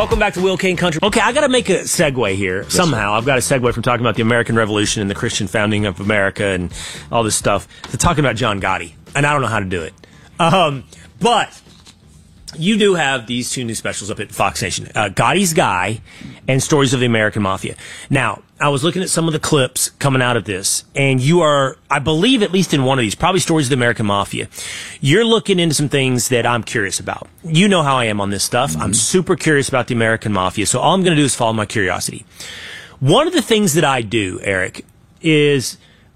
Welcome back to Will Kane Country. Okay, I got to make a segue here. Yes, somehow. Sir. I've got a segue from talking about the American Revolution and the Christian founding of America and all this stuff to talking about John Gotti. And I don't know how to do it. But you do have these two new specials up at Fox Nation, Gotti's Guy and Stories of the American Mafia. Now, I was looking at some of the clips coming out of this, and you are, I believe, at least in one of these, probably Stories of the American Mafia, you're looking into some things that I'm curious about. You know how I am on this stuff. I'm super curious about the American Mafia, so all I'm going to do is follow my curiosity. One of the things that I do, Eric, is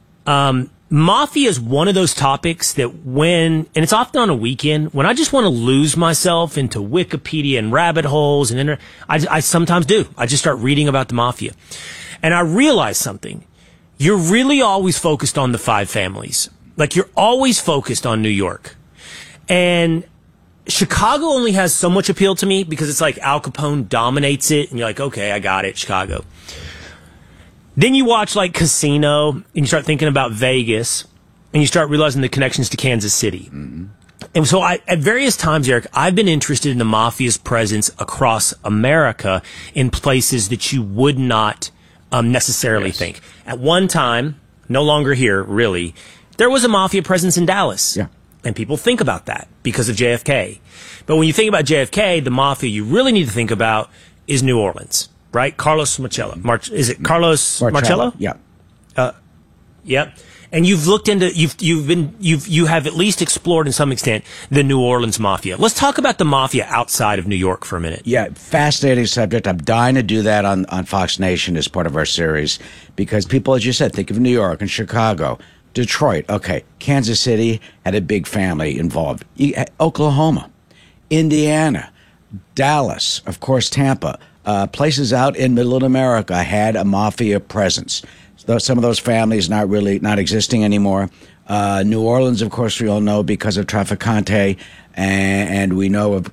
Mafia is one of those topics that and it's often on a weekend, when I just want to lose myself into Wikipedia and rabbit holes, and I sometimes do. I just start reading about the Mafia. And I realize something. You're really always focused on the five families. Like, you're always focused on New York. And Chicago only has so much appeal to me because it's like Al Capone dominates it, and you're like, okay, I got it, Chicago. Then you watch, like, Casino, and you start thinking about Vegas, and you start realizing the connections to Kansas City. Mm-hmm. And so at various times, Eric, I've been interested in the Mafia's presence across America in places that you would not necessarily think. At one time, no longer here, really, there was a Mafia presence in Dallas. Yeah. And people think about that because of JFK. But when you think about JFK, the Mafia you really need to think about is New Orleans. Right? Carlos Marcello. Is it Carlos Marcello? Yeah. Yep. And you've looked into, you have at least explored in some extent the New Orleans Mafia. Let's talk about the Mafia outside of New York for a minute. Yeah, fascinating subject. I'm dying to do that on Fox Nation as part of our series because people, as you said, think of New York and Chicago, Detroit. Okay, Kansas City had a big family involved. Oklahoma, Indiana, Dallas, of course, Tampa. Places out in Middle America had a Mafia presence. Some of those families not existing anymore. New Orleans, of course, we all know because of Trafficante, and we know of